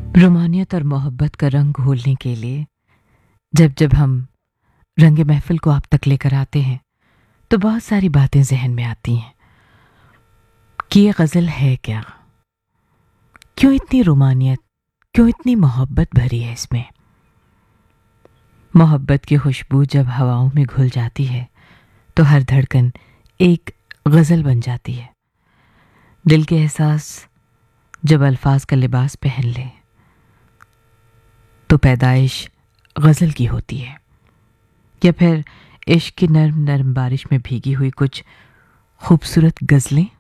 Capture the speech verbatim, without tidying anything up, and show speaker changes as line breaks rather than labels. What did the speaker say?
रोमानियत और मोहब्बत का रंग घोलने के लिए जब जब हम रंग महफिल को आप तक लेकर आते हैं तो बहुत सारी बातें जहन में आती हैं कि ये गज़ल है क्या, क्यों इतनी रोमानियत, क्यों इतनी मोहब्बत भरी है इसमें। मोहब्बत की खुशबू जब हवाओं में घुल जाती है तो हर धड़कन एक गज़ल बन जाती है। दिल के एहसास जब अल्फाज का लिबास पहन ले तो पैदाइश गज़ल की होती है, या फिर इश्क की नर्म नर्म बारिश में भीगी हुई कुछ खूबसूरत गज़लें।